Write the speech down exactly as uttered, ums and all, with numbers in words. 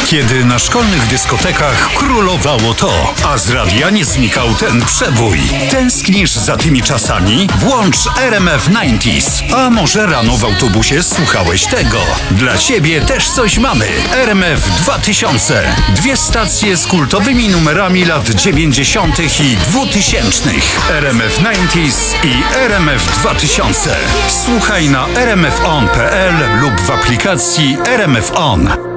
Kiedy na szkolnych dyskotekach królowało to, a z radia nie znikał ten przebój. Tęsknisz za tymi czasami? Włącz R M F dziewięćdziesiąt. A może rano w autobusie słuchałeś tego? Dla ciebie też coś mamy. R M F dwa tysiące. Dwie stacje z kultowymi numerami lat dziewięćdziesiątych i dwutysięcznych. R M F dziewięćdziesiąt i R M F dwa tysiące. Słuchaj na r m f on kropka p l lub w aplikacji R M F On.